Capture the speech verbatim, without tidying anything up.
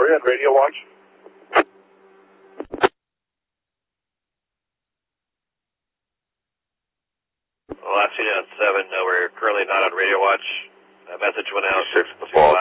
Are we on Radio Watch? Alaska on seven, uh, we're currently not on Radio Watch. A message went out. Six to fall.